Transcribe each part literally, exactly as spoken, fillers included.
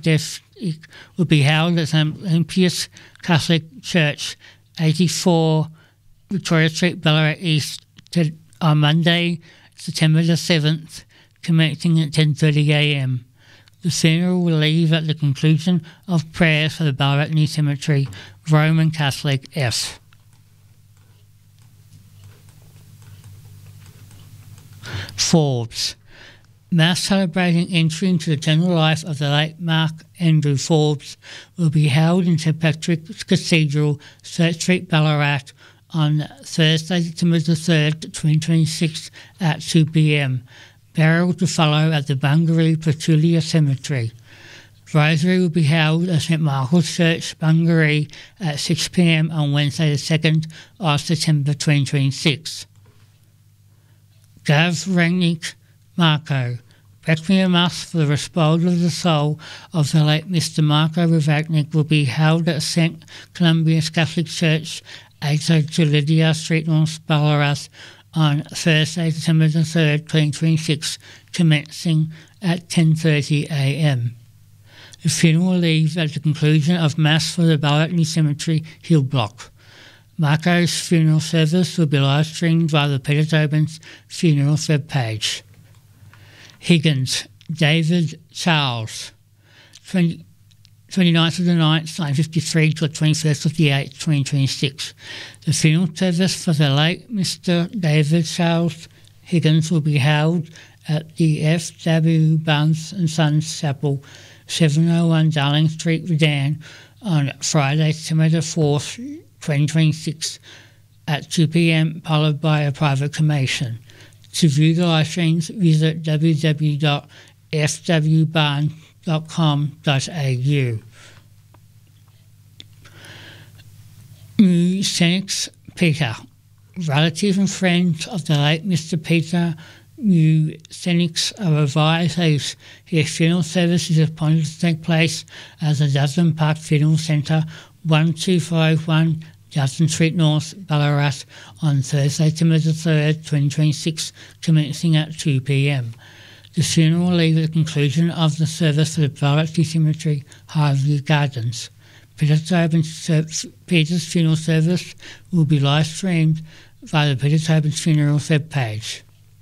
death will be held at Saint Olympius Catholic Church, eighty-four Victoria Street, Ballarat East, to, on Monday, September the seventh, commencing at ten thirty a m. The funeral will leave at the conclusion of prayers for the Ballarat New Cemetery, Roman Catholic F. Forbes. Mass celebrating entry into the eternal life of the late Mark Andrew Forbes will be held in Saint Patrick's Cathedral, Church Street, Ballarat, on Thursday, September the third, twenty twenty-six at two p m. Burial to follow at the Bungaree Petulia Cemetery. Rosary will be held at Saint Michael's Church, Bungaree, at six p m on Wednesday the second of September twenty twenty-six. Gav Rangnick Marco. Requiem Mass for the Respond of the soul of the late Mister Marco Ravagnik will be held at Saint Columbia's Catholic Church, eight oh two Lydia Street, North Ballarat, on Thursday, September the third, twenty twenty-six, commencing at ten thirty a m. The funeral will leave at the conclusion of Mass for the Ballarat New Cemetery Hill Block. Marco's funeral service will be live streamed via the Peter Tobin's funeral web page. Higgins, David Charles, twenty-ninth of the ninth, nineteen fifty-three to the twenty-first of the eighth, twenty twenty-six. The funeral service for the late Mister David Charles Higgins will be held at the F W Barnes and Sons Chapel, seven oh one Darling Street, Redan, on Friday, September the fourth, twenty twenty-six at two p m, followed by a private cremation. To view the live streams, visit w w w dot f w barn dot com dot a u. New Senex Peter. Relatives and friends of the late Mister Peter New Senex are advised that his funeral service is appointed to take place at the Dublin Park Funeral Centre, one two five one Justin Street North, Ballarat, on Thursday, September the third, twenty twenty-six, commencing at two p m. The funeral will leave at the conclusion of the service for the Ballarat New Cemetery, Highview Gardens. Peter Tobin's, Peter's funeral service will be live streamed via the Peter Tobin's funeral web page.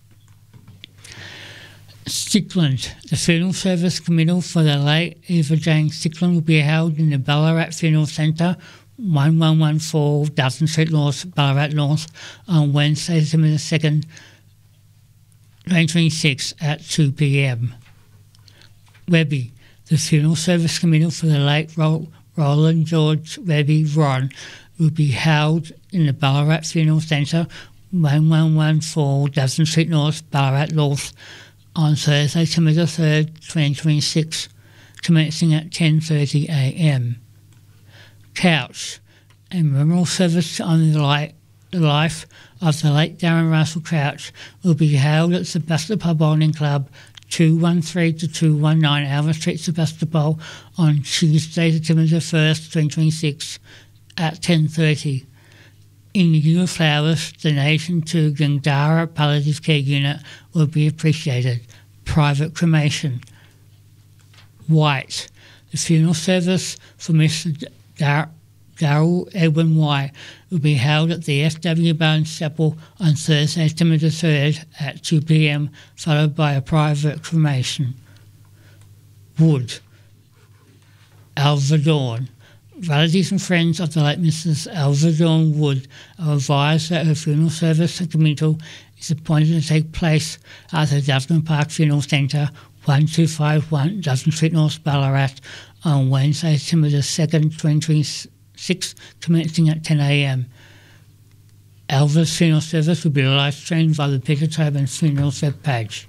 Stickland. The funeral service committal for the late Eva Jane Stickland will be held in the Ballarat Funeral Centre, one one one four Dustin Street North, Ballarat North, on Wednesday, September the second, twenty twenty-six at two p m. Webby. The funeral service committal for the late Ro- Roland George Webby Ron will be held in the Ballarat Funeral Centre, one one one four Dustin Street North, Ballarat North, on Thursday, September the third, twenty twenty-six, commencing at ten thirty a m. Couch. A memorial service on the, light, the life of the late Darren Russell Couch will be held at Sebastopol Bowling Club, two one three to two one nine Alva Street, Sebastopol, on Tuesday, September the first, twenty twenty-six, at ten thirty. In lieu of flowers, donation to Gandara Palliative Care Unit will be appreciated. Private cremation. White. The funeral service for Mister Dar- Darrell Edwin White will be held at the F W Barnes Chapel on Thursday, September the third at two p m, followed by a private cremation. Wood. Alva Dawn. Relatives and friends of the late Missus Alva Dawn Wood are advised that her funeral service at committal is appointed to take place at the Dublin Park Funeral Centre, one two five one Dublin Street North, Ballarat, on Wednesday, September the second, twenty twenty-six, commencing at ten a m. Alva's funeral service will be live streamed via the Peter Tobin's funeral web page.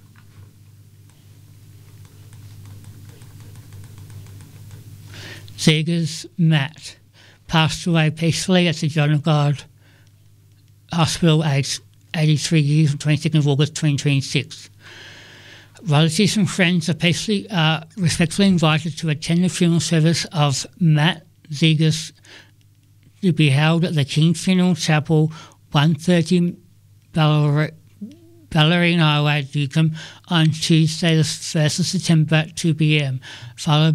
Zegers Matt passed away peacefully at the John of God Hospital, aged eighty-three years, on twenty-second of August twenty twenty-six. Relatives and friends are peacefully, uh, respectfully invited to attend the funeral service of Matt Zegers to be held at the King's Funeral Chapel, one thirty Ballerine Highway, Ducombe, on Tuesday the first of September at two p m, followed